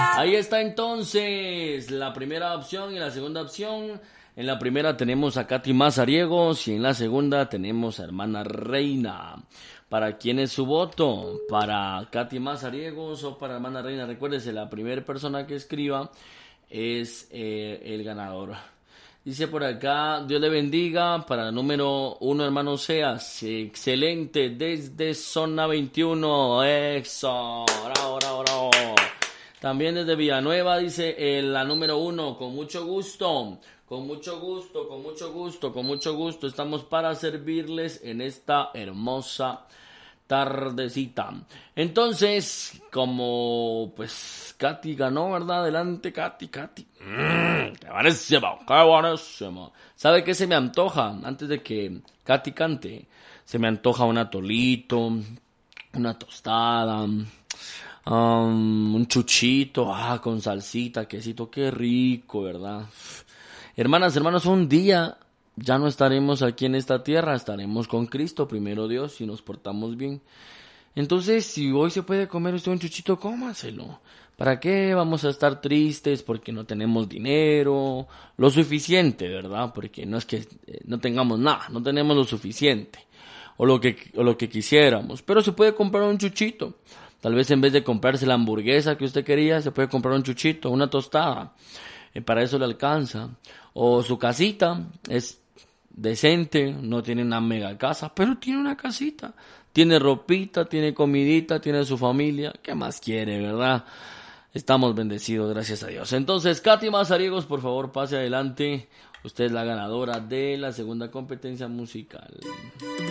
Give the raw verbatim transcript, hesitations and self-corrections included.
Ahí está entonces la primera opción y la segunda opción. En la primera tenemos a Katy Mazariegos y en la segunda tenemos a Hermana Reina. ¿Para quién es su voto? ¿Para Katy Mazariegos o para Hermana Reina? Recuérdese, la primera persona que escriba es eh, el ganador. Dice por acá, Dios le bendiga. Para el número uno, hermano Seas, excelente, desde zona veintiuno. Eso, bravo, bravo, bravo. También desde Villanueva, dice eh, la número uno, con mucho gusto. Con mucho gusto, con mucho gusto, con mucho gusto. Estamos para servirles en esta hermosa tardecita. Entonces, como pues Katy ganó, ¿verdad? Adelante, Katy, Katy. Mm, ¡Qué buenísimo! ¡Qué buenísimo! ¿Sabe qué se me antoja? Antes de que Katy cante, se me antoja un atolito, una tostada, um, un chuchito, ah, con salsita, quesito, qué rico, ¿verdad? Hermanas, hermanos, un día ya no estaremos aquí en esta tierra, estaremos con Cristo, primero Dios, si nos portamos bien. Entonces, si hoy se puede comer usted un chuchito, cómaselo. ¿Para qué vamos a estar tristes porque no tenemos dinero? Lo suficiente, ¿verdad? Porque no es que eh, no tengamos nada, no tenemos lo suficiente. O lo que, o lo que quisiéramos. Pero se puede comprar un chuchito. Tal vez en vez de comprarse la hamburguesa que usted quería, se puede comprar un chuchito, una tostada. Eh, para eso le alcanza. O su casita es decente, no tiene una mega casa, pero tiene una casita. Tiene ropita, tiene comidita, tiene su familia. ¿Qué más quiere, verdad? Estamos bendecidos, gracias a Dios. Entonces, Katy Mazariegos, por favor, pase adelante. Usted es la ganadora de la segunda competencia musical.